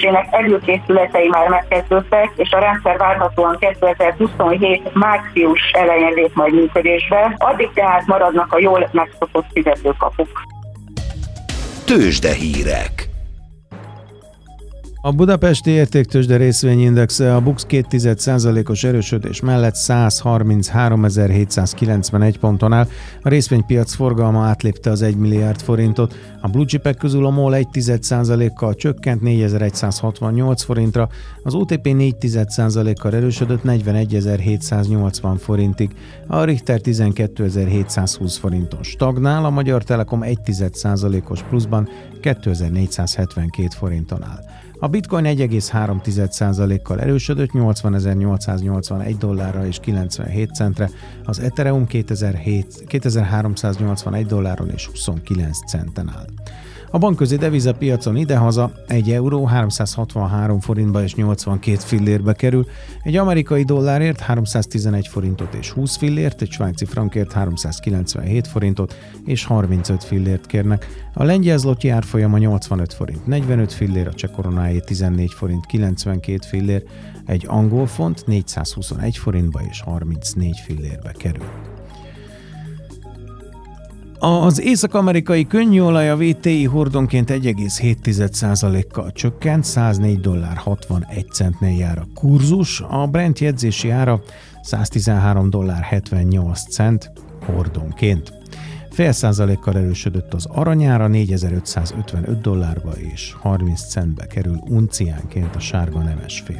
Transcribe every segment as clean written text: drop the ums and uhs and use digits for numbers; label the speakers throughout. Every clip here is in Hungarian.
Speaker 1: működésének előkészületei már megkezdődtek, és a rendszer várhatóan 2027. március elején lép majd működésbe. Addig tehát maradnak a jól megszokott fizetőkapuk.
Speaker 2: Tőzsdehírek.
Speaker 3: A budapesti értéktőzsde részvényindexe a BUX 0,2%-os erősödés mellett 133.791 ponton áll, a részvénypiac forgalma átlépte az 1 milliárd forintot, a blue chipek közül a MOL 1,1%-kal csökkent 4.168 forintra, az OTP 4,1%-kal erősödött 41.780 forintig, a Richter 12.720 forinton stagnál, a Magyar Telekom 1,1%-os pluszban 2.472 forinton áll. A bitcoin 1,3%-kal erősödött 80.881 dollárra és 97 centre, az Ethereum 2381 dolláron és 29 centen áll. A bankközi devizapiacon idehaza 1 euró 363 forintba és 82 fillérbe kerül, egy amerikai dollárért 311 forintot és 20 fillért, egy svájci frankért 397 forintot és 35 fillért kérnek. A lengyel zloty árfolyama 85 forint 45 fillér, a cseh koronáé 14 forint 92 fillér, egy angol font 421 forintba és 34 fillérbe kerül. Az észak-amerikai könnyűolaj a WTI hordonként 1,7%-kal csökkent, 104 dollár 61 centnél jár a kurzus, a Brent jegyzési ára 113 dollár 78 cent hordonként. Fél százalékkal erősödött az aranyára, 4555 dollárba és 30 centbe kerül unciánként a sárga nemesfém.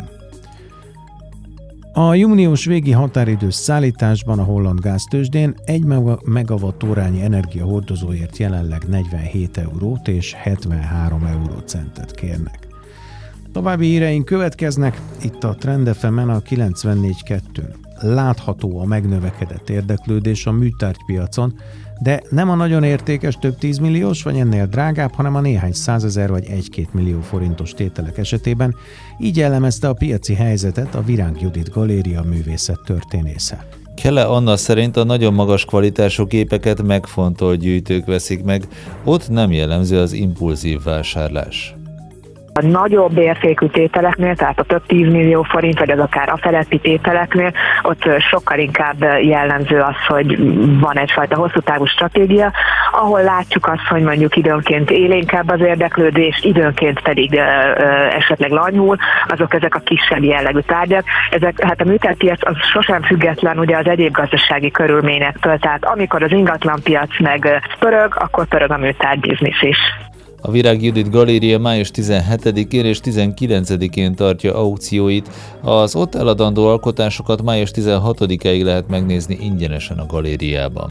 Speaker 3: A június végi határidős szállításban a holland gáztőzsdén 1 megawattórányi energiahordozóért jelenleg 47 eurót és 73 eurócentet kérnek. További híreink következnek, itt a Trend FM-en a 94.2-n. Látható a megnövekedett érdeklődés a műtárgypiacon, de nem a nagyon értékes több 10 milliós vagy ennél drágább, hanem a néhány százezer vagy 1-2 millió forintos tételek esetében. Így jellemezte a piaci helyzetet a Virág Judit Galéria művészettörténésze.
Speaker 4: Kele Anna szerint a nagyon magas kvalitású képeket megfontolt gyűjtők veszik meg, ott nem jellemző az impulzív vásárlás.
Speaker 5: A nagyobb értékű tételeknél, tehát a több 10 millió forint, vagy az akár a feletti tételeknél, ott sokkal inkább jellemző az, hogy van egyfajta hosszú távú stratégia, ahol látjuk azt, hogy mondjuk időnként élénkebb az érdeklődés, időnként pedig esetleg lanyul, ezek a kisebb jellegű tárgyak. Hát a műtárgypiac az sosem független ugye az egyéb gazdasági körülményektől, tehát amikor az ingatlanpiac meg pörög, akkor pörög a műtárgybiznisz is.
Speaker 4: A Virág Judit Galéria május 17-én és 19-én tartja aukcióit. Az ott eladandó alkotásokat május 16-áig lehet megnézni ingyenesen a galériában.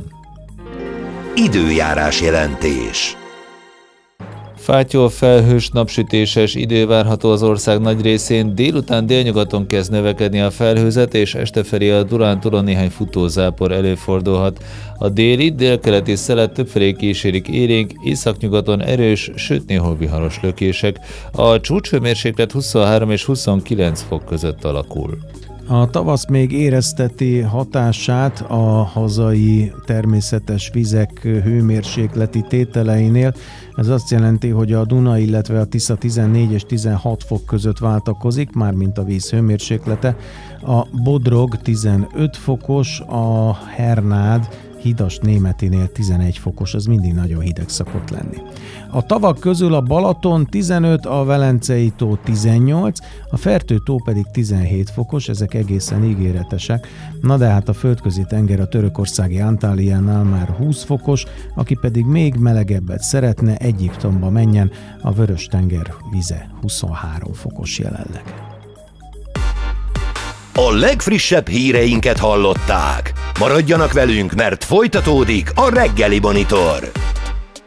Speaker 2: Időjárás jelentés.
Speaker 4: Fátyol, felhős, napsütéses idő várható az ország nagy részén, délután délnyugaton kezd növekedni a felhőzet, és este felé a Dunántúlon néhány futózápor előfordulhat. A déli, délkeleti szelet többfelé kísérik élénk, északnyugaton erős, sőt néhol viharos lökések. A csúcshőmérséklet 23 és 29 fok között alakul.
Speaker 3: A tavasz még érezteti hatását a hazai természetes vizek hőmérsékleti tételeinél. Ez azt jelenti, hogy a Duna, illetve a Tisza 14 és 16 fok között váltakozik, mármint a víz hőmérséklete. A Bodrog 15 fokos, a Hernád Hidas-Németinél 11 fokos, az mindig nagyon hideg szokott lenni. A tavak közül a Balaton 15, a Velencei tó 18, a Fertő tó pedig 17 fokos, ezek egészen ígéretesek. Na de hát a földközi tenger a törökországi Antáliánál már 20 fokos, aki pedig még melegebbet szeretne, Egyiptomba menjen, a Vörös-tenger vize 23 fokos jelenleg.
Speaker 2: A legfrissebb híreinket hallották. Maradjanak velünk, mert folytatódik a Reggeli Monitor.